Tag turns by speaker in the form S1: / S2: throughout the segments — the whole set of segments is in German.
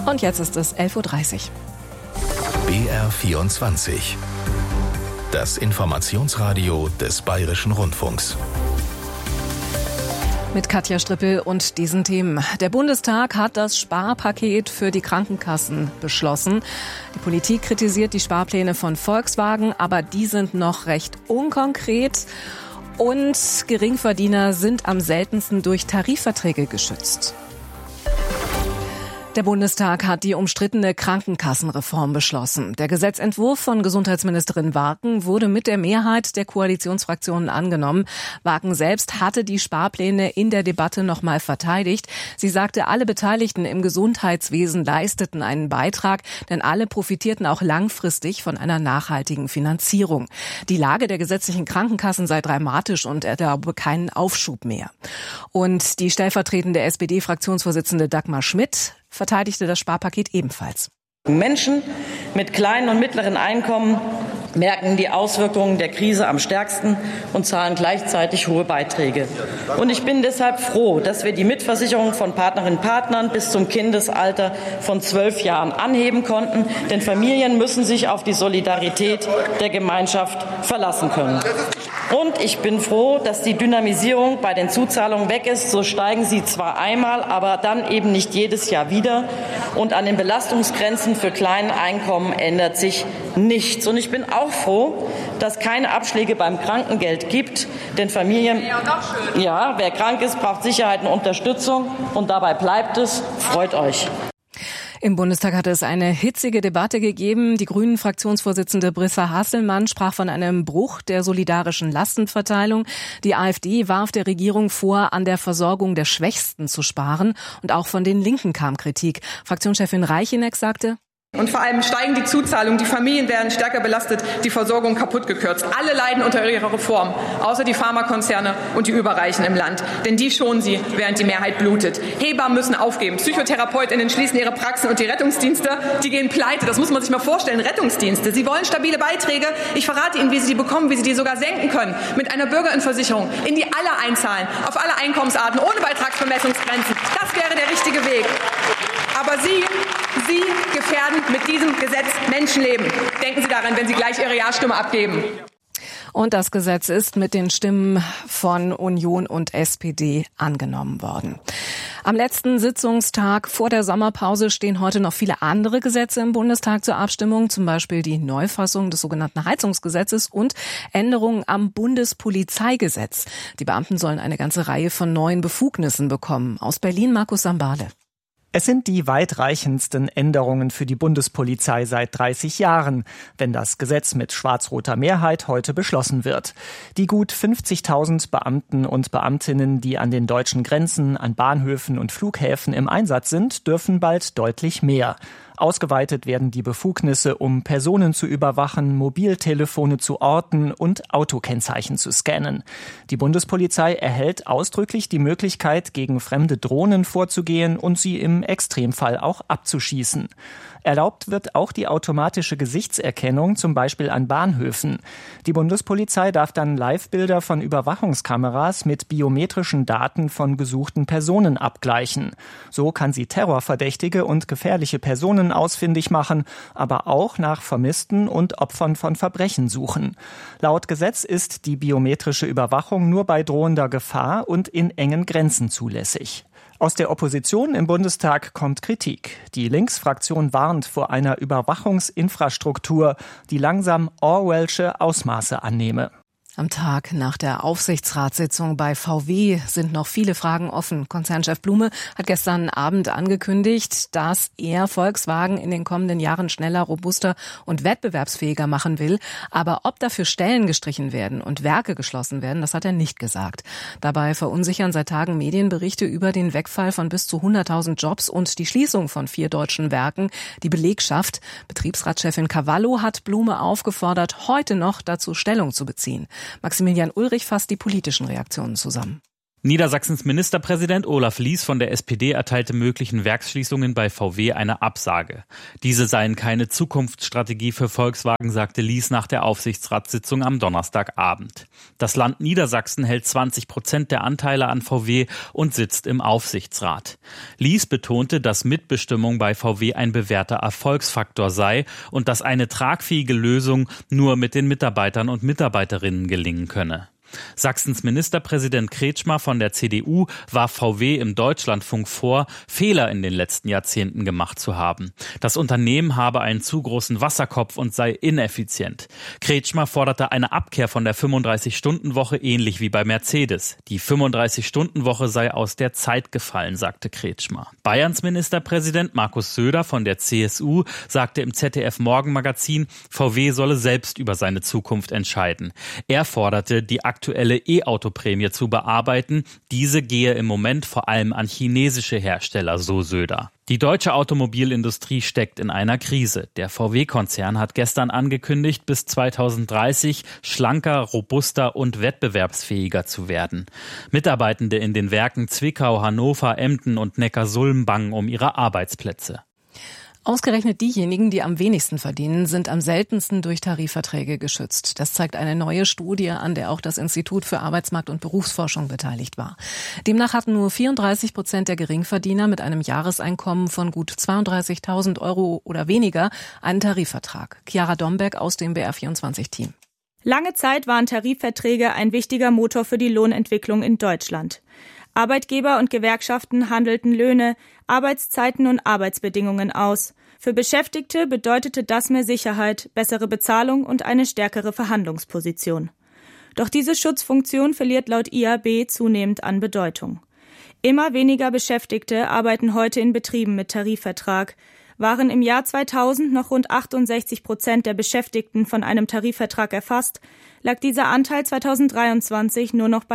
S1: Und jetzt ist es 11.30 Uhr.
S2: BR24. Das Informationsradio des Bayerischen Rundfunks.
S1: Mit Katja Strippel und diesen Themen. Der Bundestag hat das Sparpaket für die Krankenkassen beschlossen. Die Politik kritisiert die Sparpläne von Volkswagen, aber die sind noch recht unkonkret. Und Geringverdiener sind am seltensten durch Tarifverträge geschützt. Der Bundestag hat die umstrittene Krankenkassenreform beschlossen. Der Gesetzentwurf von Gesundheitsministerin Warken wurde mit der Mehrheit der Koalitionsfraktionen angenommen. Warken selbst hatte die Sparpläne in der Debatte nochmal verteidigt. Sie sagte, alle Beteiligten im Gesundheitswesen leisteten einen Beitrag, denn alle profitierten auch langfristig von einer nachhaltigen Finanzierung. Die Lage der gesetzlichen Krankenkassen sei dramatisch und erlaube keinen Aufschub mehr. Und die stellvertretende SPD-Fraktionsvorsitzende Dagmar Schmidt verteidigte das Sparpaket ebenfalls.
S3: Menschen mit kleinen und mittleren Einkommen merken die Auswirkungen der Krise am stärksten und zahlen gleichzeitig hohe Beiträge. Und ich bin deshalb froh, dass wir die Mitversicherung von Partnerinnen und Partnern bis zum Kindesalter von 12 Jahren anheben konnten. Denn Familien müssen sich auf die Solidarität der Gemeinschaft verlassen können. Und ich bin froh, dass die Dynamisierung bei den Zuzahlungen weg ist. So steigen sie zwar einmal, aber dann eben nicht jedes Jahr wieder. Und an den Belastungsgrenzen für kleine Einkommen ändert sich nichts. Und ich bin auch froh, dass keine Abschläge beim Krankengeld gibt. Denn Familien, wer krank ist, braucht Sicherheit und Unterstützung. Und dabei bleibt es. Freut euch.
S1: Im Bundestag hatte es eine hitzige Debatte gegeben. Die Grünen-Fraktionsvorsitzende Brissa Hasselmann sprach von einem Bruch der solidarischen Lastenverteilung. Die AfD warf der Regierung vor, an der Versorgung der Schwächsten zu sparen. Und auch von den Linken kam Kritik. Fraktionschefin Reicheneck sagte:
S4: Und vor allem steigen die Zuzahlungen, die Familien werden stärker belastet, die Versorgung kaputt gekürzt. Alle leiden unter ihrer Reform, außer die Pharmakonzerne und die Überreichen im Land. Denn die schonen sie, während die Mehrheit blutet. Hebammen müssen aufgeben, PsychotherapeutInnen schließen ihre Praxen und die Rettungsdienste, die gehen pleite. Das muss man sich mal vorstellen, Rettungsdienste. Sie wollen stabile Beiträge. Ich verrate Ihnen, wie Sie die bekommen, wie Sie die sogar senken können. Mit einer Bürgerinnenversicherung, in die alle einzahlen, auf alle Einkommensarten, ohne Beitragsbemessungsgrenzen. Das wäre der richtige Weg. Aber Sie gefährden mit diesem Gesetz Menschenleben. Denken Sie daran, wenn Sie gleich Ihre Ja-Stimme abgeben.
S1: Und das Gesetz ist mit den Stimmen von Union und SPD angenommen worden. Am letzten Sitzungstag vor der Sommerpause stehen heute noch viele andere Gesetze im Bundestag zur Abstimmung, zum Beispiel die Neufassung des sogenannten Heizungsgesetzes und Änderungen am Bundespolizeigesetz. Die Beamten sollen eine ganze Reihe von neuen Befugnissen bekommen. Aus Berlin Markus Sambale.
S5: Es sind die weitreichendsten Änderungen für die Bundespolizei seit 30 Jahren, wenn das Gesetz mit schwarz-roter Mehrheit heute beschlossen wird. Die gut 50.000 Beamten und Beamtinnen, die an den deutschen Grenzen, an Bahnhöfen und Flughäfen im Einsatz sind, dürfen bald deutlich mehr. Ausgeweitet werden die Befugnisse, um Personen zu überwachen, Mobiltelefone zu orten und Autokennzeichen zu scannen. Die Bundespolizei erhält ausdrücklich die Möglichkeit, gegen fremde Drohnen vorzugehen und sie im Extremfall auch abzuschießen. Erlaubt wird auch die automatische Gesichtserkennung, zum Beispiel an Bahnhöfen. Die Bundespolizei darf dann Live-Bilder von Überwachungskameras mit biometrischen Daten von gesuchten Personen abgleichen. So kann sie Terrorverdächtige und gefährliche Personen ausfindig machen, aber auch nach Vermissten und Opfern von Verbrechen suchen. Laut Gesetz ist die biometrische Überwachung nur bei drohender Gefahr und in engen Grenzen zulässig. Aus der Opposition im Bundestag kommt Kritik. Die Linksfraktion warnt vor einer Überwachungsinfrastruktur, die langsam orwellsche Ausmaße annehme.
S1: Am Tag nach der Aufsichtsratssitzung bei VW sind noch viele Fragen offen. Konzernchef Blume hat gestern Abend angekündigt, dass er Volkswagen in den kommenden Jahren schneller, robuster und wettbewerbsfähiger machen will. Aber ob dafür Stellen gestrichen werden und Werke geschlossen werden, das hat er nicht gesagt. Dabei verunsichern seit Tagen Medienberichte über den Wegfall von bis zu 100.000 Jobs und die Schließung von 4 deutschen Werken die Belegschaft. Betriebsratschefin Cavallo hat Blume aufgefordert, heute noch dazu Stellung zu beziehen. Maximilian Ulrich fasst die politischen Reaktionen zusammen.
S6: Niedersachsens Ministerpräsident Olaf Lies von der SPD erteilte möglichen Werksschließungen bei VW eine Absage. Diese seien keine Zukunftsstrategie für Volkswagen, sagte Lies nach der Aufsichtsratssitzung am Donnerstagabend. Das Land Niedersachsen hält 20% der Anteile an VW und sitzt im Aufsichtsrat. Lies betonte, dass Mitbestimmung bei VW ein bewährter Erfolgsfaktor sei und dass eine tragfähige Lösung nur mit den Mitarbeitern und Mitarbeiterinnen gelingen könne. Sachsens Ministerpräsident Kretschmer von der CDU warf VW im Deutschlandfunk vor, Fehler in den letzten Jahrzehnten gemacht zu haben. Das Unternehmen habe einen zu großen Wasserkopf und sei ineffizient. Kretschmer forderte eine Abkehr von der 35-Stunden-Woche ähnlich wie bei Mercedes. Die 35-Stunden-Woche sei aus der Zeit gefallen, sagte Kretschmer. Bayerns Ministerpräsident Markus Söder von der CSU sagte im ZDF-Morgenmagazin, VW solle selbst über seine Zukunft entscheiden. Er forderte, die aktuelle E-Auto-Prämie zu bearbeiten. Diese gehe im Moment vor allem an chinesische Hersteller, so Söder. Die deutsche Automobilindustrie steckt in einer Krise. Der VW-Konzern hat gestern angekündigt, bis 2030 schlanker, robuster und wettbewerbsfähiger zu werden. Mitarbeitende in den Werken Zwickau, Hannover, Emden und Neckarsulm bangen um ihre Arbeitsplätze.
S1: Ausgerechnet diejenigen, die am wenigsten verdienen, sind am seltensten durch Tarifverträge geschützt. Das zeigt eine neue Studie, an der auch das Institut für Arbeitsmarkt- und Berufsforschung beteiligt war. Demnach hatten nur 34% der Geringverdiener mit einem Jahreseinkommen von gut 32.000 Euro oder weniger einen Tarifvertrag. Chiara Dombeck aus dem BR24-Team.
S7: Lange Zeit waren Tarifverträge ein wichtiger Motor für die Lohnentwicklung in Deutschland. Arbeitgeber und Gewerkschaften handelten Löhne, Arbeitszeiten und Arbeitsbedingungen aus. Für Beschäftigte bedeutete das mehr Sicherheit, bessere Bezahlung und eine stärkere Verhandlungsposition. Doch diese Schutzfunktion verliert laut IAB zunehmend an Bedeutung. Immer weniger Beschäftigte arbeiten heute in Betrieben mit Tarifvertrag. Waren im Jahr 2000 noch rund 68% der Beschäftigten von einem Tarifvertrag erfasst, lag dieser Anteil 2023 nur noch bei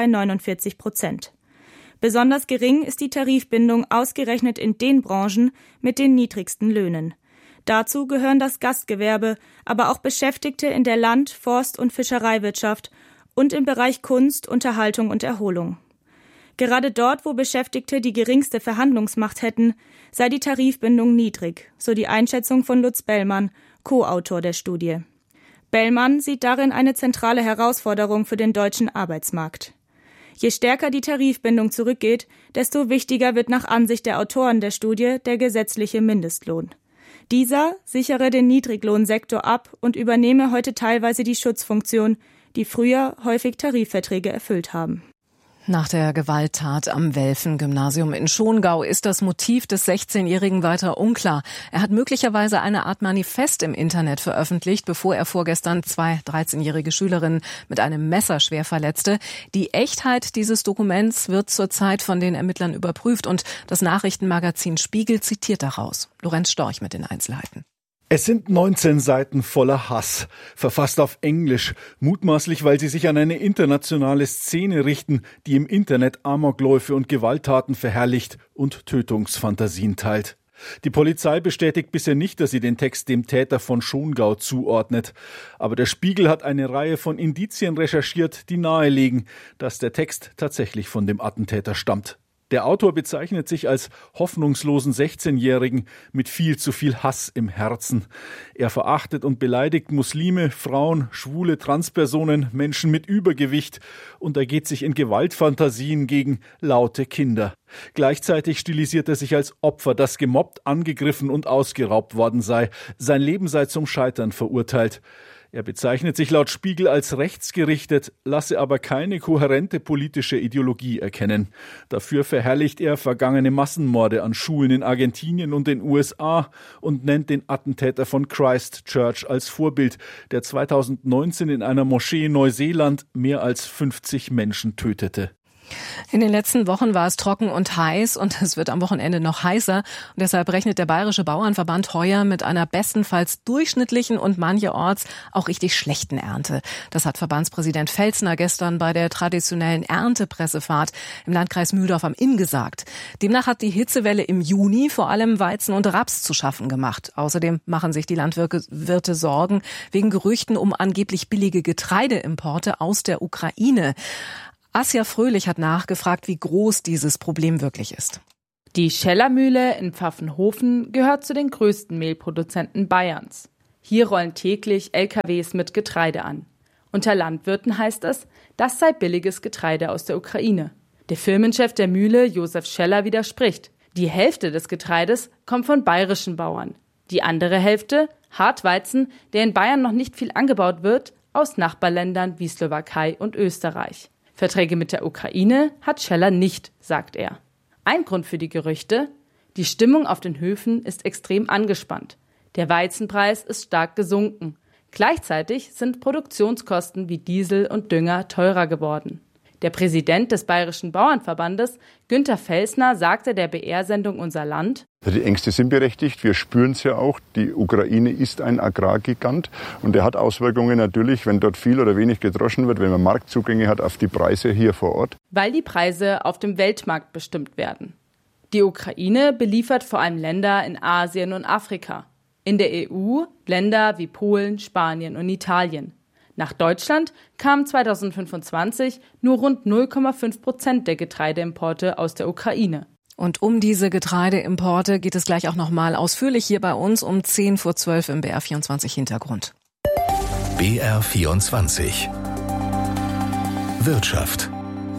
S7: 49%. Besonders gering ist die Tarifbindung ausgerechnet in den Branchen mit den niedrigsten Löhnen. Dazu gehören das Gastgewerbe, aber auch Beschäftigte in der Land-, Forst- und Fischereiwirtschaft und im Bereich Kunst, Unterhaltung und Erholung. Gerade dort, wo Beschäftigte die geringste Verhandlungsmacht hätten, sei die Tarifbindung niedrig, so die Einschätzung von Lutz Bellmann, Co-Autor der Studie. Bellmann sieht darin eine zentrale Herausforderung für den deutschen Arbeitsmarkt. Je stärker die Tarifbindung zurückgeht, desto wichtiger wird nach Ansicht der Autoren der Studie der gesetzliche Mindestlohn. Dieser sichere den Niedriglohnsektor ab und übernehme heute teilweise die Schutzfunktion, die früher häufig Tarifverträge erfüllt haben.
S1: Nach der Gewalttat am Welfen-Gymnasium in Schongau ist das Motiv des 16-Jährigen weiter unklar. Er hat möglicherweise eine Art Manifest im Internet veröffentlicht, bevor er vorgestern 2 13-jährige Schülerinnen mit einem Messer schwer verletzte. Die Echtheit dieses Dokuments wird zurzeit von den Ermittlern überprüft und das Nachrichtenmagazin Spiegel zitiert daraus. Lorenz Storch mit den Einzelheiten.
S8: Es sind 19 Seiten voller Hass, verfasst auf Englisch, mutmaßlich, weil sie sich an eine internationale Szene richten, die im Internet Amokläufe und Gewalttaten verherrlicht und Tötungsfantasien teilt. Die Polizei bestätigt bisher nicht, dass sie den Text dem Täter von Schongau zuordnet. Aber der Spiegel hat eine Reihe von Indizien recherchiert, die nahelegen, dass der Text tatsächlich von dem Attentäter stammt. Der Autor bezeichnet sich als hoffnungslosen 16-Jährigen mit viel zu viel Hass im Herzen. Er verachtet und beleidigt Muslime, Frauen, schwule Transpersonen, Menschen mit Übergewicht und ergeht sich in Gewaltfantasien gegen laute Kinder. Gleichzeitig stilisiert er sich als Opfer, das gemobbt, angegriffen und ausgeraubt worden sei. Sein Leben sei zum Scheitern verurteilt. Er bezeichnet sich laut Spiegel als rechtsgerichtet, lasse aber keine kohärente politische Ideologie erkennen. Dafür verherrlicht er vergangene Massenmorde an Schulen in Argentinien und den USA und nennt den Attentäter von Christchurch als Vorbild, der 2019 in einer Moschee in Neuseeland mehr als 50 Menschen tötete.
S1: In den letzten Wochen war es trocken und heiß und es wird am Wochenende noch heißer. Und deshalb rechnet der Bayerische Bauernverband heuer mit einer bestenfalls durchschnittlichen und mancherorts auch richtig schlechten Ernte. Das hat Verbandspräsident Felsner gestern bei der traditionellen Erntepressefahrt im Landkreis Mühldorf am Inn gesagt. Demnach hat die Hitzewelle im Juni vor allem Weizen und Raps zu schaffen gemacht. Außerdem machen sich die Landwirte Sorgen wegen Gerüchten um angeblich billige Getreideimporte aus der Ukraine. Asja Fröhlich hat nachgefragt, wie groß dieses Problem wirklich ist.
S9: Die Scheller-Mühle in Pfaffenhofen gehört zu den größten Mehlproduzenten Bayerns. Hier rollen täglich LKWs mit Getreide an. Unter Landwirten heißt es, das sei billiges Getreide aus der Ukraine. Der Firmenchef der Mühle, Josef Scheller, widerspricht. Die Hälfte des Getreides kommt von bayerischen Bauern. Die andere Hälfte, Hartweizen, der in Bayern noch nicht viel angebaut wird, aus Nachbarländern wie Slowakei und Österreich. Verträge mit der Ukraine hat Scheller nicht, sagt er. Ein Grund für die Gerüchte: die Stimmung auf den Höfen ist extrem angespannt. Der Weizenpreis ist stark gesunken. Gleichzeitig sind Produktionskosten wie Diesel und Dünger teurer geworden. Der Präsident des Bayerischen Bauernverbandes, Günther Felsner, sagte der BR-Sendung Unser Land:
S10: Die Ängste sind berechtigt, wir spüren es ja auch. Die Ukraine ist ein Agrargigant und der hat Auswirkungen natürlich, wenn dort viel oder wenig gedroschen wird, wenn man Marktzugänge hat, auf die Preise hier vor Ort.
S9: Weil die Preise auf dem Weltmarkt bestimmt werden. Die Ukraine beliefert vor allem Länder in Asien und Afrika. In der EU Länder wie Polen, Spanien und Italien. Nach Deutschland kamen 2025 nur rund 0,5% der Getreideimporte aus der Ukraine.
S1: Und um diese Getreideimporte geht es gleich auch nochmal ausführlich hier bei uns um 10:12 im BR24 Hintergrund.
S2: BR24 Wirtschaft.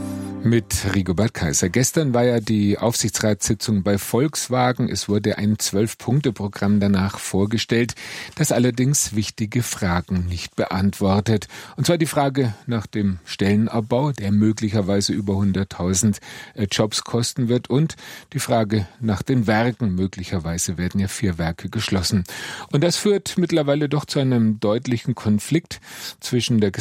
S11: Mit Rigobert Kaiser. Gestern war ja die Aufsichtsratssitzung bei Volkswagen. Es wurde ein 12-Punkte-Programm danach vorgestellt, das allerdings wichtige Fragen nicht beantwortet. Und zwar die Frage nach dem Stellenabbau, der möglicherweise über 100.000 Jobs kosten wird, und die Frage nach den Werken. Möglicherweise werden ja 4 Werke geschlossen. Und das führt mittlerweile doch zu einem deutlichen Konflikt zwischen der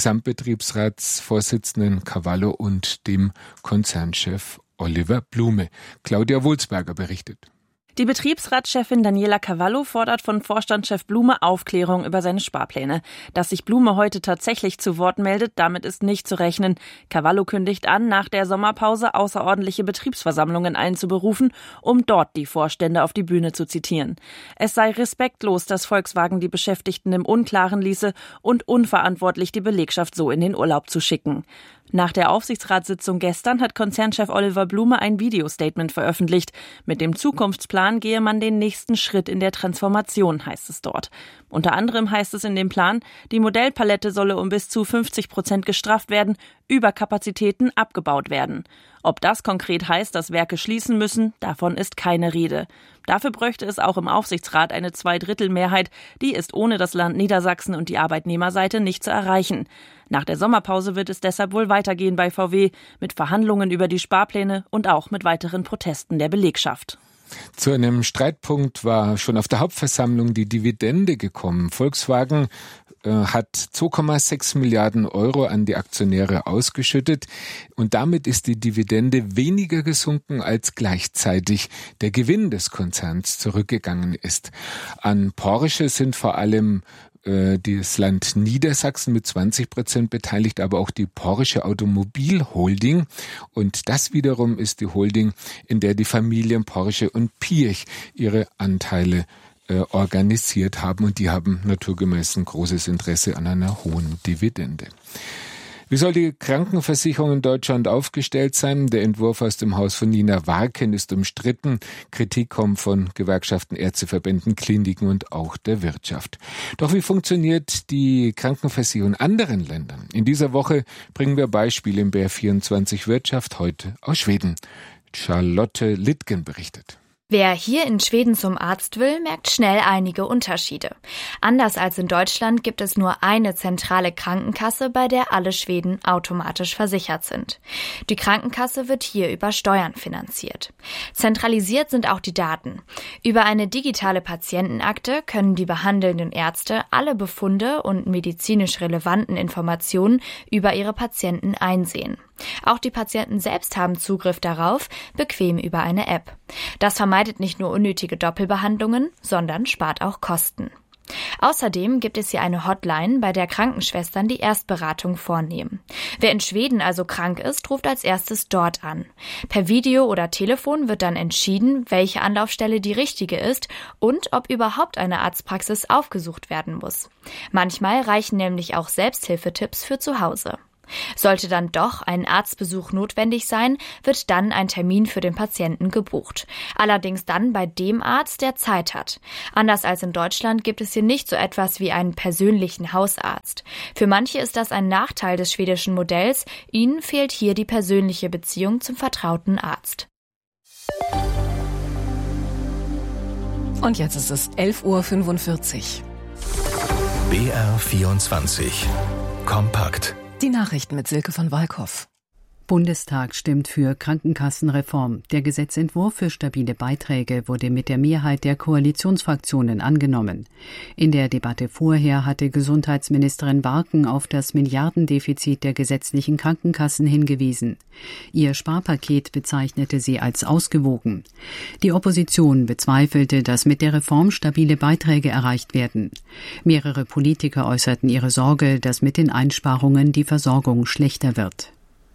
S11: Gesamtbetriebsratsvorsitzenden Cavallo und dem Konzernchef Oliver Blume. Claudia Wulsberger berichtet.
S12: Die Betriebsratschefin Daniela Cavallo fordert von Vorstandschef Blume Aufklärung über seine Sparpläne. Dass sich Blume heute tatsächlich zu Wort meldet, damit ist nicht zu rechnen. Cavallo kündigt an, nach der Sommerpause außerordentliche Betriebsversammlungen einzuberufen, um dort die Vorstände auf die Bühne zu zitieren. Es sei respektlos, dass Volkswagen die Beschäftigten im Unklaren ließe und unverantwortlich, die Belegschaft so in den Urlaub zu schicken. Nach der Aufsichtsratssitzung gestern hat Konzernchef Oliver Blume ein Videostatement veröffentlicht. Mit dem Zukunftsplan gehe man den nächsten Schritt in der Transformation, heißt es dort. Unter anderem heißt es in dem Plan, die Modellpalette solle um bis zu 50% gestrafft werden, Überkapazitäten abgebaut werden. Ob das konkret heißt, dass Werke schließen müssen, davon ist keine Rede. Dafür bräuchte es auch im Aufsichtsrat eine 2/3-Mehrheit. Die ist ohne das Land Niedersachsen und die Arbeitnehmerseite nicht zu erreichen. Nach der Sommerpause wird es deshalb wohl weitergehen bei VW, mit Verhandlungen über die Sparpläne und auch mit weiteren Protesten der Belegschaft.
S11: Zu einem Streitpunkt war schon auf der Hauptversammlung die Dividende gekommen. Volkswagen hat 2,6 Milliarden Euro an die Aktionäre ausgeschüttet und damit ist die Dividende weniger gesunken, als gleichzeitig der Gewinn des Konzerns zurückgegangen ist. An Porsche sind vor allem das Land Niedersachsen mit 20% beteiligt, aber auch die Porsche Automobil Holding. Und das wiederum ist die Holding, in der die Familien Porsche und Piëch ihre Anteile organisiert haben. Und die haben naturgemäß ein großes Interesse an einer hohen Dividende. Wie soll die Krankenversicherung in Deutschland aufgestellt sein? Der Entwurf aus dem Haus von Nina Warken ist umstritten. Kritik kommt von Gewerkschaften, Ärzteverbänden, Kliniken und auch der Wirtschaft. Doch wie funktioniert die Krankenversicherung in anderen Ländern? In dieser Woche bringen wir Beispiele im BR24 Wirtschaft, heute aus Schweden. Charlotte Littgen berichtet.
S13: Wer hier in Schweden zum Arzt will, merkt schnell einige Unterschiede. Anders als in Deutschland gibt es nur eine zentrale Krankenkasse, bei der alle Schweden automatisch versichert sind. Die Krankenkasse wird hier über Steuern finanziert. Zentralisiert sind auch die Daten. Über eine digitale Patientenakte können die behandelnden Ärzte alle Befunde und medizinisch relevanten Informationen über ihre Patienten einsehen. Auch die Patienten selbst haben Zugriff darauf, bequem über eine App. Das vermeidet nicht nur unnötige Doppelbehandlungen, sondern spart auch Kosten. Außerdem gibt es hier eine Hotline, bei der Krankenschwestern die Erstberatung vornehmen. Wer in Schweden also krank ist, ruft als erstes dort an. Per Video oder Telefon wird dann entschieden, welche Anlaufstelle die richtige ist und ob überhaupt eine Arztpraxis aufgesucht werden muss. Manchmal reichen nämlich auch Selbsthilfetipps für zu Hause. Sollte dann doch ein Arztbesuch notwendig sein, wird dann ein Termin für den Patienten gebucht. Allerdings dann bei dem Arzt, der Zeit hat. Anders als in Deutschland gibt es hier nicht so etwas wie einen persönlichen Hausarzt. Für manche ist das ein Nachteil des schwedischen Modells. Ihnen fehlt hier die persönliche Beziehung zum vertrauten Arzt.
S1: Und jetzt ist es 11:45 Uhr.
S2: BR24 Kompakt.
S1: Die Nachrichten mit Silke von Walkhoff.
S14: Bundestag stimmt für Krankenkassenreform. Der Gesetzentwurf für stabile Beiträge wurde mit der Mehrheit der Koalitionsfraktionen angenommen. In der Debatte vorher hatte Gesundheitsministerin Warken auf das Milliardendefizit der gesetzlichen Krankenkassen hingewiesen. Ihr Sparpaket bezeichnete sie als ausgewogen. Die Opposition bezweifelte, dass mit der Reform stabile Beiträge erreicht werden. Mehrere Politiker äußerten ihre Sorge, dass mit den Einsparungen die Versorgung schlechter wird.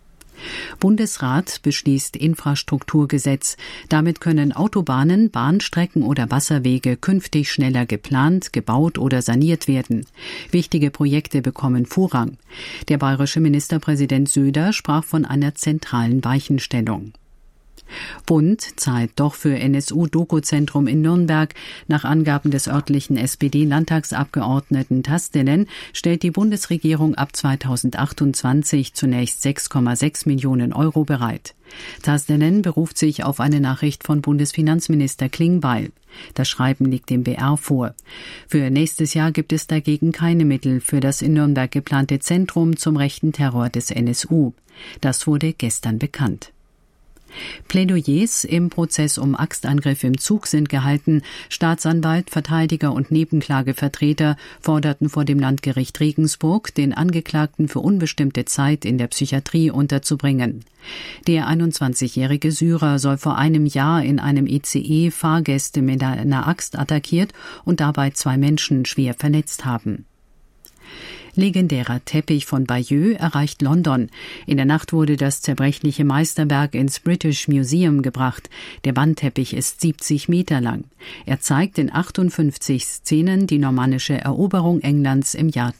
S14: Bundesrat beschließt Infrastrukturgesetz. Damit können Autobahnen, Bahnstrecken oder Wasserwege künftig schneller geplant, gebaut oder saniert werden. Wichtige Projekte bekommen Vorrang. Der bayerische Ministerpräsident Söder sprach von einer zentralen Weichenstellung. Bund zahlt doch für NSU-Doku-Zentrum in Nürnberg. Nach Angaben des örtlichen SPD-Landtagsabgeordneten Tastelen stellt die Bundesregierung ab 2028 zunächst 6,6 Millionen Euro bereit. Tastelen beruft sich auf eine Nachricht von Bundesfinanzminister Klingbeil. Das Schreiben liegt dem BR vor. Für nächstes Jahr gibt es dagegen keine Mittel für das in Nürnberg geplante Zentrum zum rechten Terror des NSU. Das wurde gestern bekannt. Plädoyers im Prozess um Axtangriff im Zug sind gehalten. Staatsanwalt, Verteidiger und Nebenklagevertreter forderten vor dem Landgericht Regensburg, den Angeklagten für unbestimmte Zeit in der Psychiatrie unterzubringen. Der 21-jährige Syrer soll vor einem Jahr in einem ICE Fahrgäste mit einer Axt attackiert und dabei 2 Menschen schwer verletzt haben. Legendärer Teppich von Bayeux erreicht London. In der Nacht wurde das zerbrechliche Meisterwerk ins British Museum gebracht. Der Wandteppich ist 70 Meter lang. Er zeigt in 58 Szenen die normannische Eroberung Englands im Jahr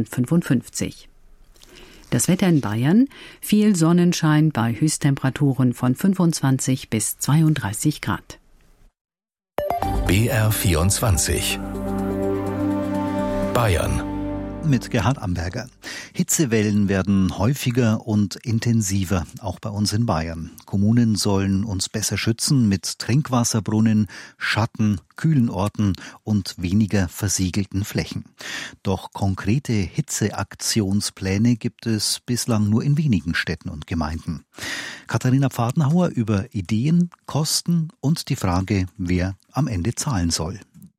S14: 1055. Das Wetter in Bayern: viel Sonnenschein bei Höchsttemperaturen von 25 bis 32 Grad.
S2: BR24 Bayern
S15: mit Gerhard Amberger. Hitzewellen werden häufiger und intensiver, auch bei uns in Bayern. Kommunen sollen uns besser schützen mit Trinkwasserbrunnen, Schatten, kühlen Orten und weniger versiegelten Flächen. Doch konkrete Hitzeaktionspläne gibt es bislang nur in wenigen Städten und Gemeinden. Katharina Pfadenhauer über Ideen, Kosten und die Frage, wer am Ende zahlen soll.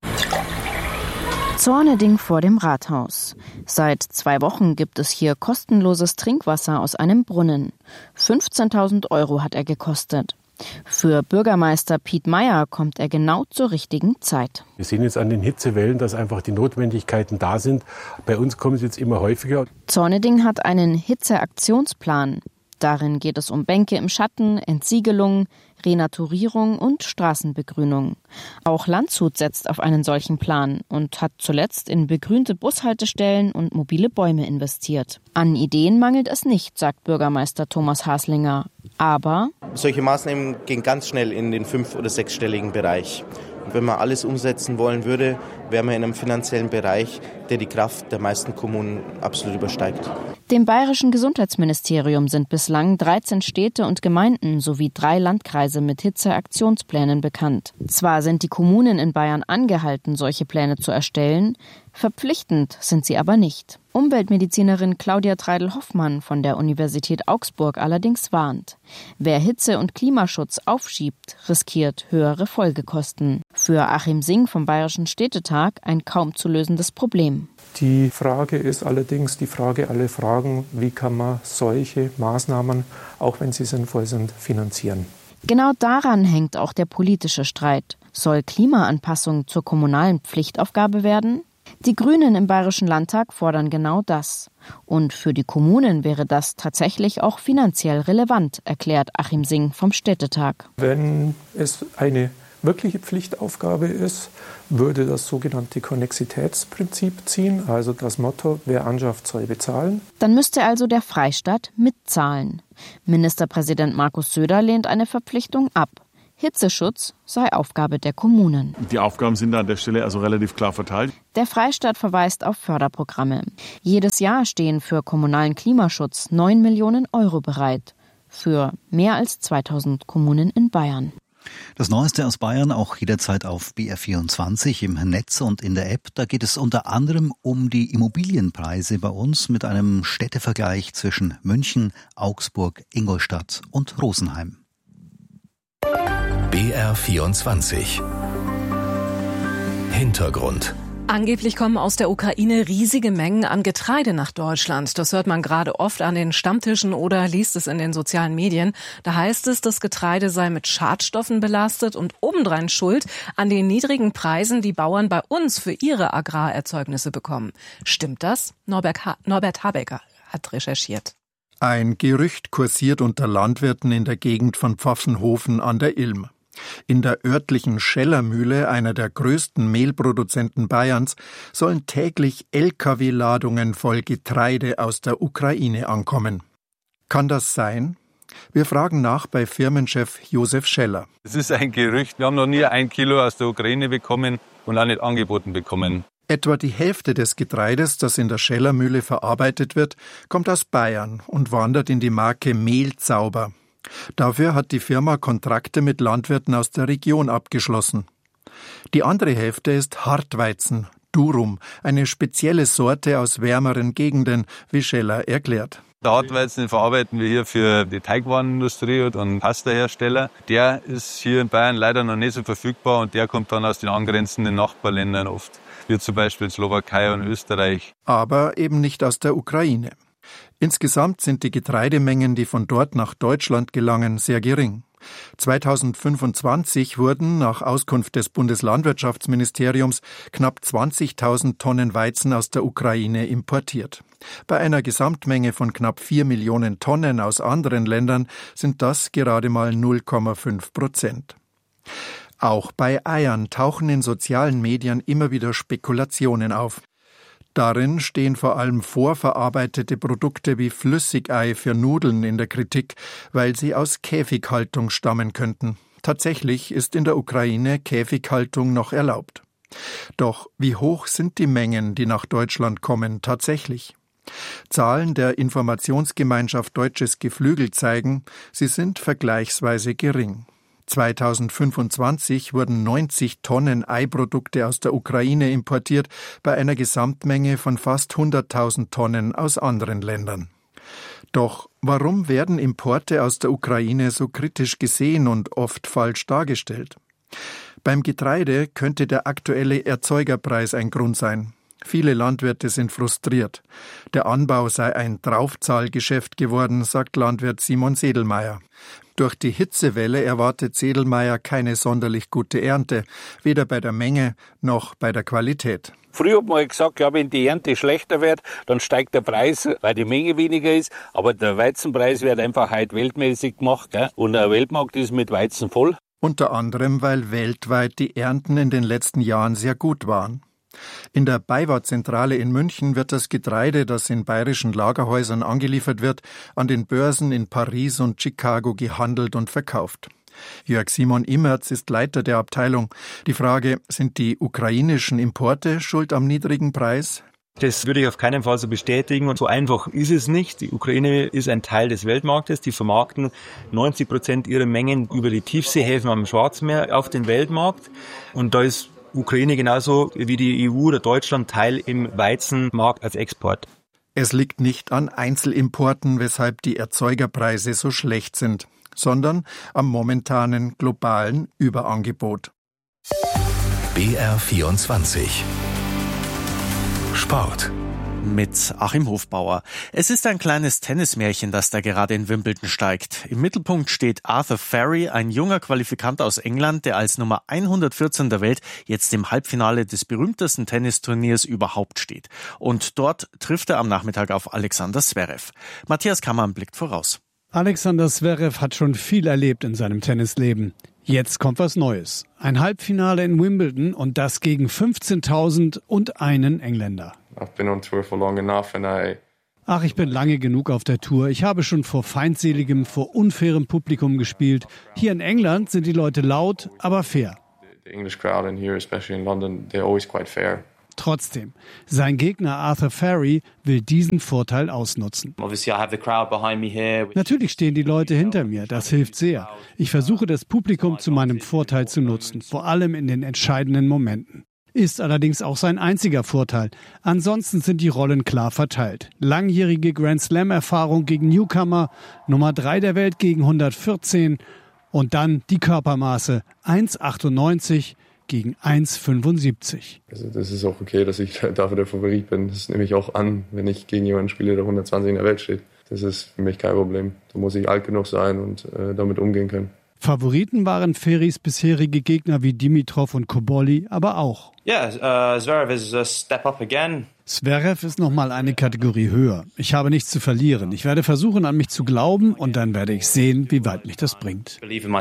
S16: Zorneding vor dem Rathaus. Seit 2 Wochen gibt es hier kostenloses Trinkwasser aus einem Brunnen. 15.000 € hat er gekostet. Für Bürgermeister Piet Meyer kommt er genau zur richtigen Zeit.
S17: Wir sehen jetzt an den Hitzewellen, dass einfach die Notwendigkeiten da sind. Bei uns kommen sie jetzt immer häufiger.
S16: Zorneding hat einen Hitzeaktionsplan. Darin geht es um Bänke im Schatten, Entsiegelung, Renaturierung und Straßenbegrünung. Auch Landshut setzt auf einen solchen Plan und hat zuletzt in begrünte Bushaltestellen und mobile Bäume investiert. An Ideen mangelt es nicht, sagt Bürgermeister Thomas Haslinger. Aber
S18: solche Maßnahmen gehen ganz schnell in den 5- oder 6-stelligen Bereich. Und wenn man alles umsetzen wollen würde, wären wir in einem finanziellen Bereich, der die Kraft der meisten Kommunen absolut übersteigt.
S16: Dem bayerischen Gesundheitsministerium sind bislang 13 Städte und Gemeinden sowie 3 Landkreise mit Hitzeaktionsplänen bekannt. Zwar sind die Kommunen in Bayern angehalten, solche Pläne zu erstellen, verpflichtend sind sie aber nicht. Umweltmedizinerin Claudia Treidel-Hoffmann von der Universität Augsburg allerdings warnt: Wer Hitze- und Klimaschutz aufschiebt, riskiert höhere Folgekosten. Für Achim Sing vom Bayerischen Städtetag ein kaum zu lösendes Problem.
S19: Die Frage ist allerdings die Frage aller Fragen: Wie kann man solche Maßnahmen, auch wenn sie sinnvoll sind, finanzieren?
S16: Genau daran hängt auch der politische Streit. Soll Klimaanpassung zur kommunalen Pflichtaufgabe werden? Die Grünen im Bayerischen Landtag fordern genau das. Und für die Kommunen wäre das tatsächlich auch finanziell relevant, erklärt Achim Sing vom Städtetag.
S19: Wenn es eine wirkliche Pflichtaufgabe ist, würde das sogenannte Konnexitätsprinzip ziehen, also das Motto, wer anschafft, soll bezahlen.
S16: Dann müsste also der Freistaat mitzahlen. Ministerpräsident Markus Söder lehnt eine Verpflichtung ab. Hitzeschutz sei Aufgabe der Kommunen.
S20: Die Aufgaben sind an der Stelle also relativ klar verteilt.
S16: Der Freistaat verweist auf Förderprogramme. Jedes Jahr stehen für kommunalen Klimaschutz 9 Millionen Euro bereit. Für mehr als 2000 Kommunen in Bayern.
S15: Das Neueste aus Bayern auch jederzeit auf BR24 im Netz und in der App. Da geht es unter anderem um die Immobilienpreise bei uns mit einem Städtevergleich zwischen München, Augsburg, Ingolstadt und Rosenheim.
S2: BR24 Hintergrund.
S1: Angeblich kommen aus der Ukraine riesige Mengen an Getreide nach Deutschland. Das hört man gerade oft an den Stammtischen oder liest es in den sozialen Medien. Da heißt es, das Getreide sei mit Schadstoffen belastet und obendrein schuld an den niedrigen Preisen, die Bauern bei uns für ihre Agrarerzeugnisse bekommen. Stimmt das? Norbert Habecker hat recherchiert.
S21: Ein Gerücht kursiert unter Landwirten in der Gegend von Pfaffenhofen an der Ilm. In der örtlichen Schellermühle, einer der größten Mehlproduzenten Bayerns, sollen täglich Lkw-Ladungen voll Getreide aus der Ukraine ankommen. Kann das sein? Wir fragen nach bei Firmenchef Josef Scheller.
S22: Es ist ein Gerücht. Wir haben noch nie 1 Kilo aus der Ukraine bekommen und auch nicht angeboten bekommen.
S21: Etwa die Hälfte des Getreides, das in der Schellermühle verarbeitet wird, kommt aus Bayern und wandert in die Marke Mehlzauber. Dafür hat die Firma Kontrakte mit Landwirten aus der Region abgeschlossen. Die andere Hälfte ist Hartweizen, Durum, eine spezielle Sorte aus wärmeren Gegenden, wie Scheller erklärt.
S22: Der Hartweizen verarbeiten wir hier für die Teigwarenindustrie und Pastahersteller. Der ist hier in Bayern leider noch nicht so verfügbar und der kommt dann aus den angrenzenden Nachbarländern oft, wie zum Beispiel Slowakei und Österreich.
S21: Aber eben nicht aus der Ukraine. Insgesamt sind die Getreidemengen, die von dort nach Deutschland gelangen, sehr gering. 2025 wurden nach Auskunft des Bundeslandwirtschaftsministeriums knapp 20.000 Tonnen Weizen aus der Ukraine importiert. Bei einer Gesamtmenge von knapp 4 Millionen Tonnen aus anderen Ländern sind das gerade mal 0,5%. Auch bei Eiern tauchen in sozialen Medien immer wieder Spekulationen auf. Darin stehen vor allem vorverarbeitete Produkte wie Flüssigei für Nudeln in der Kritik, weil sie aus Käfighaltung stammen könnten. Tatsächlich ist in der Ukraine Käfighaltung noch erlaubt. Doch wie hoch sind die Mengen, die nach Deutschland kommen, tatsächlich? Zahlen der Informationsgemeinschaft Deutsches Geflügel zeigen, sie sind vergleichsweise gering. 2025 wurden 90 Tonnen Eiprodukte aus der Ukraine importiert, bei einer Gesamtmenge von fast 100.000 Tonnen aus anderen Ländern. Doch warum werden Importe aus der Ukraine so kritisch gesehen und oft falsch dargestellt? Beim Getreide könnte der aktuelle Erzeugerpreis ein Grund sein. Viele Landwirte sind frustriert. Der Anbau sei ein Draufzahlgeschäft geworden, sagt Landwirt Simon Sedelmeier. Durch die Hitzewelle erwartet Sedelmeier keine sonderlich gute Ernte, weder bei der Menge noch bei der Qualität.
S23: Früher hat man gesagt, ja, wenn die Ernte schlechter wird, dann steigt der Preis, weil die Menge weniger ist. Aber der Weizenpreis wird einfach heute weltmäßig gemacht, gell? Und der Weltmarkt ist mit Weizen voll.
S21: Unter anderem, weil weltweit die Ernten in den letzten Jahren sehr gut waren. In der BayWa-Zentrale in München wird das Getreide, das in bayerischen Lagerhäusern angeliefert wird, an den Börsen in Paris und Chicago gehandelt und verkauft. Jörg Simon Immerz ist Leiter der Abteilung. Die Frage, sind die ukrainischen Importe schuld am niedrigen Preis?
S24: Das würde ich auf keinen Fall so bestätigen und so einfach ist es nicht. Die Ukraine ist ein Teil des Weltmarktes. Die vermarkten 90% ihrer Mengen über die Tiefseehäfen am Schwarzmeer auf den Weltmarkt und da ist Ukraine genauso wie die EU oder Deutschland Teil im Weizenmarkt als Export.
S21: Es liegt nicht an Einzelimporten, weshalb die Erzeugerpreise so schlecht sind, sondern am momentanen globalen Überangebot.
S2: BR24 Sport.
S25: Mit Achim Hofbauer. Es ist ein kleines Tennismärchen, das da gerade in Wimbledon steigt. Im Mittelpunkt steht Arthur Ferry, ein junger Qualifikant aus England, der als Nummer 114 der Welt jetzt im Halbfinale des berühmtesten Tennisturniers überhaupt steht. Und dort trifft er am Nachmittag auf Alexander Zverev. Matthias Kammermann blickt voraus.
S26: Alexander Zverev hat schon viel erlebt in seinem Tennisleben.
S3: Jetzt kommt was Neues. Ein Halbfinale in Wimbledon und das gegen 15.000 und einen Engländer. Ach, ich bin lange genug auf der Tour. Ich habe schon vor feindseligem, vor unfairem Publikum gespielt. Hier in England sind die Leute laut, aber fair. Trotzdem, sein Gegner Arthur Ferry will diesen Vorteil ausnutzen. Natürlich stehen die Leute hinter mir, das hilft sehr. Ich versuche, das Publikum zu meinem Vorteil zu nutzen, vor allem in den entscheidenden Momenten. Ist allerdings auch sein einziger Vorteil. Ansonsten sind die Rollen klar verteilt. Langjährige Grand-Slam-Erfahrung gegen Newcomer, Nummer 3 der Welt gegen 114 und dann die Körpermaße 1,98 gegen 1,75.
S4: Also das ist auch okay, dass ich dafür der Favorit bin. Das nehme ich auch an, wenn ich gegen jemanden spiele, der 120 in der Welt steht. Das ist für mich kein Problem. Da muss ich alt genug sein und damit umgehen können.
S3: Favoriten waren Ferrys bisherige Gegner wie Dimitrov und Cobolli, aber auch.
S5: Zverev is a step up again.
S3: Zverev ist nochmal eine Kategorie höher. Ich habe nichts zu verlieren. Ich werde versuchen, an mich zu glauben und dann werde ich sehen, wie weit mich das bringt.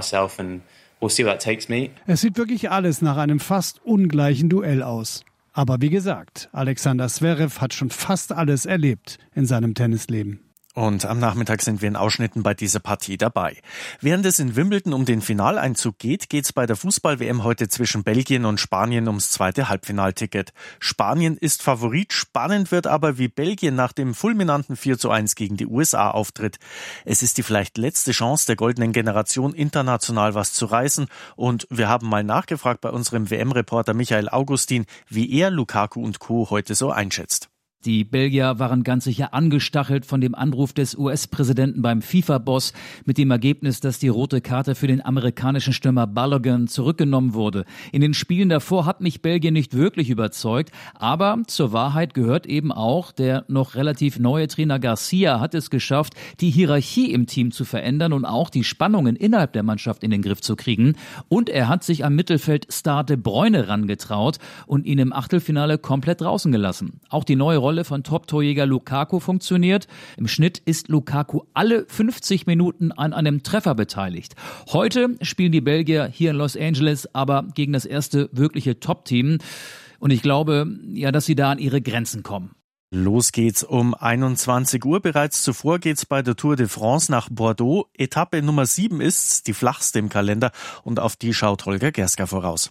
S3: Es sieht wirklich alles nach einem fast ungleichen Duell aus. Aber wie gesagt, Alexander Zverev hat schon fast alles erlebt in seinem Tennisleben.
S25: Und am Nachmittag sind wir in Ausschnitten bei dieser Partie dabei. Während es in Wimbledon um den Finaleinzug geht, geht's bei der Fußball-WM heute zwischen Belgien und Spanien ums zweite Halbfinalticket. Spanien ist Favorit, spannend wird aber, wie Belgien nach dem fulminanten 4:1 gegen die USA auftritt. Es ist die vielleicht letzte Chance der goldenen Generation, international was zu reißen. Und wir haben mal nachgefragt bei unserem WM-Reporter Michael Augustin, wie er Lukaku und Co. heute so einschätzt.
S6: Die Belgier waren ganz sicher angestachelt von dem Anruf des US-Präsidenten beim FIFA-Boss mit dem Ergebnis, dass die rote Karte für den amerikanischen Stürmer Balogun zurückgenommen wurde. In den Spielen davor hat mich Belgien nicht wirklich überzeugt, aber zur Wahrheit gehört eben auch, der noch relativ neue Trainer Garcia hat es geschafft, die Hierarchie im Team zu verändern und auch die Spannungen innerhalb der Mannschaft in den Griff zu kriegen. Und er hat sich am Mittelfeldstar De Bruyne rangetraut und ihn im Achtelfinale komplett draußen gelassen. Auch die neue Rolle von Top-Torjäger Lukaku funktioniert. Im Schnitt ist Lukaku alle 50 Minuten an einem Treffer beteiligt. Heute spielen die Belgier hier in Los Angeles aber gegen das erste wirkliche Top-Team. Und ich glaube, ja, dass sie da an ihre Grenzen kommen.
S25: Los geht's um 21 Uhr. Bereits zuvor geht's bei der Tour de France nach Bordeaux. Etappe Nummer 7 ist's, die flachste im Kalender. Und auf die schaut Holger Gerska voraus.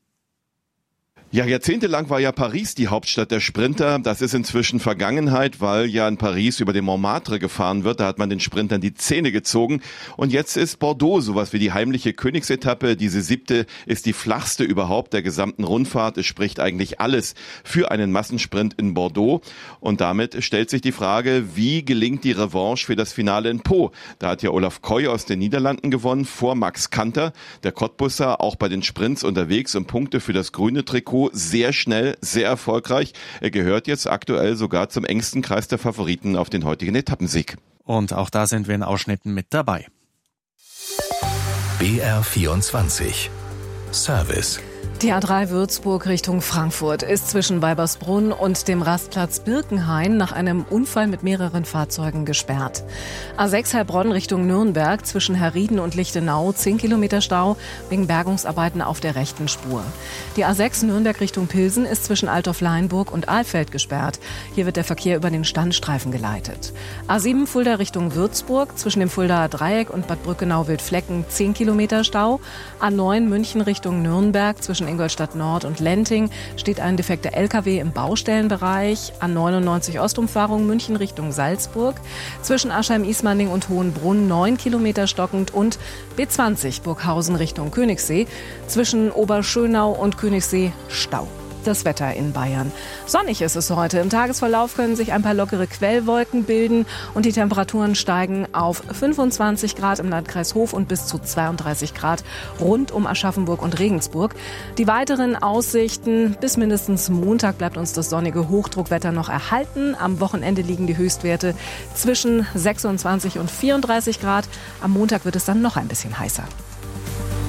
S7: Ja, jahrzehntelang war ja Paris die Hauptstadt der Sprinter. Das ist inzwischen Vergangenheit, weil ja in Paris über den Montmartre gefahren wird. Da hat man den Sprintern die Zähne gezogen. Und jetzt ist Bordeaux sowas wie die heimliche Königsetappe. Diese 7. ist die flachste überhaupt der gesamten Rundfahrt. Es spricht eigentlich alles für einen Massensprint in Bordeaux. Und damit stellt sich die Frage, wie gelingt die Revanche für das Finale in Pau? Da hat ja Olaf Koy aus den Niederlanden gewonnen, vor Max Kanter. Der Cottbusser auch bei den Sprints unterwegs und Punkte für das grüne Trikot. Sehr schnell, sehr erfolgreich. Er gehört jetzt aktuell sogar zum engsten Kreis der Favoriten auf den heutigen Etappensieg.
S25: Und auch da sind wir in Ausschnitten mit dabei.
S2: BR24 Service.
S1: Die A3 Würzburg Richtung Frankfurt ist zwischen Weibersbrunn und dem Rastplatz Birkenhain nach einem Unfall mit mehreren Fahrzeugen gesperrt. A6 Heilbronn Richtung Nürnberg zwischen Herrieden und Lichtenau 10 Kilometer Stau wegen Bergungsarbeiten auf der rechten Spur. Die A6 Nürnberg Richtung Pilsen ist zwischen Altdorf-Leinburg und Alfeld gesperrt. Hier wird der Verkehr über den Standstreifen geleitet. A7 Fulda Richtung Würzburg zwischen dem Fuldaer Dreieck und Bad Brückenau-Wildflecken 10 Kilometer Stau. A9 München Richtung Nürnberg zwischen Ingolstadt Nord und Lenting steht ein defekter LKW im Baustellenbereich. A99 Ostumfahrung München Richtung Salzburg. Zwischen Aschheim-Ismaning und Hohenbrunn 9 Kilometer stockend und B20 Burghausen Richtung Königssee. Zwischen Oberschönau und Königssee Stau. Das Wetter in Bayern. Sonnig ist es heute. Im Tagesverlauf können sich ein paar lockere Quellwolken bilden und die Temperaturen steigen auf 25 Grad im Landkreis Hof und bis zu 32 Grad rund um Aschaffenburg und Regensburg. Die weiteren Aussichten: bis mindestens Montag bleibt uns das sonnige Hochdruckwetter noch erhalten. Am Wochenende liegen die Höchstwerte zwischen 26 und 34 Grad. Am Montag wird es dann noch ein bisschen heißer.